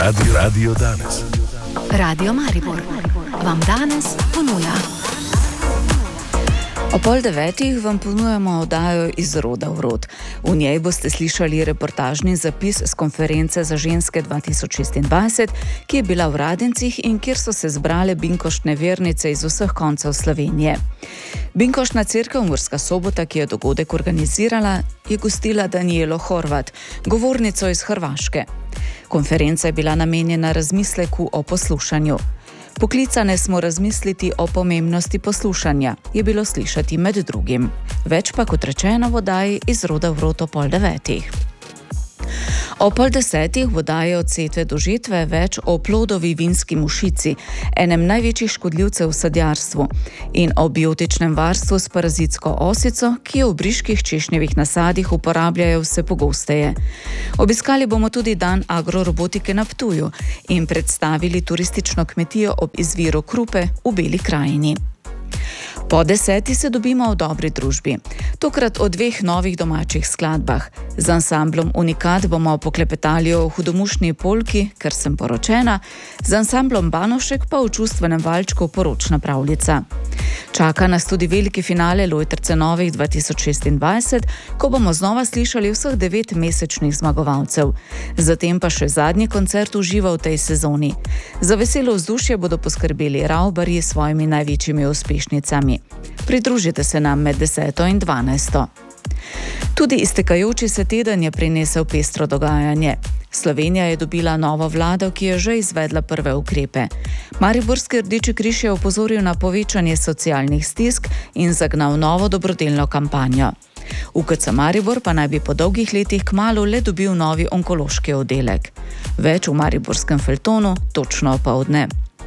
Radio danes. Radio Maribor vam danes ponuja. Ob 8:30 vam ponujamo oddajo Iz roda v rod. V njej boste slišali reportažni zapis z konference za ženske 2026, ki je bila v Radencih in kjer so se zbrale binkoštne vernice iz vseh koncev Slovenije. Binkoštna cerkev Murska Sobota, ki je dogodek organizirala, je gostila Danijelo Horvat, govornico iz Hrvaške. Konferenca je bila namenjena razmisleku o poslušanju. Poklicane smo razmisliti o pomembnosti poslušanja, je bilo slišati med drugim. Več pa, kot rečeno, v oddaji Iz roda v rod ob 8:30. Ob 9:30 v oddaji Od setve do žetve več o plodovi vinski mušici, enem največjih škodljivcev v sadjarstvu, in o biotičnem varstvu s parazitsko osico, ki jo v briških češnjevih nasadih uporabljajo vse pogosteje. Obiskali bomo tudi dan agrorobotike na Ptuju in predstavili turistično kmetijo ob izviru Krupe v Beli krajini. Po 10:00 se dobimo v dobri družbi. Tokrat o 2 novih domačih skladbah. Z ansamblom Unikat bomo poklepetali o hudomušni polki, Ker sem poročena, z ansamblom Banošek pa v čustvenem valčku Poročna pravljica. Čaka nas tudi veliki finale Lojtrce novih 2026, ko bomo znova slišali vseh 9-mesečnih zmagovalcev. Zatem pa še zadnji koncert v živo v tej sezoni. Za veselo vzdušje bodo poskrbeli Ravbarji s svojimi največjimi uspešnicami. Pridružite se nam med 10. in 12. Tudi iztekajoči se teden je prinesel pestro dogajanje. Slovenija je dobila novo vlado, ki je že izvedla prve ukrepe. Mariborski Rdeči križ je opozoril na povečanje socialnih stisk in zagnal novo dobrodelno kampanjo. UKC Maribor pa naj bi po dolgih letih kmalu le dobil novi onkološki oddelek. Več v mariborskem feljtonu točno opoldne.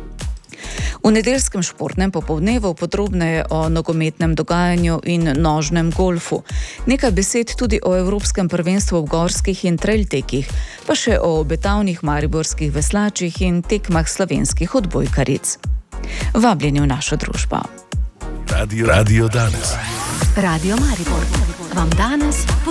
V nedeljskem športnem popoldnevu podrobneje o nogometnem dogajanju in nožnem golfu. Nekaj besed tudi o Evropskem prvenstvu v gorskih in trail tekih, pa še o obetavnih mariborskih veslačih in tekmah slovenskih odbojkaric. Vabljeni v našo družbo. Radio danes. Radio Maribor vam danes